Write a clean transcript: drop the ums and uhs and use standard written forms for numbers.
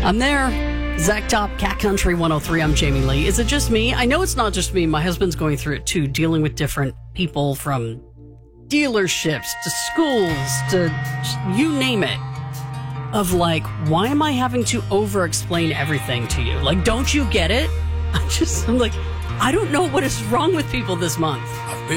I'm there. Zach Top, Cat Country 103. I'm Jamie Lee. Is it just me? I know it's not just me. My husband's going through it too, dealing with different people from dealerships to schools to you name it. Of like, why am I having to over-explain everything to you? Like, don't you get it? I'm like, I don't know what is wrong with people this month.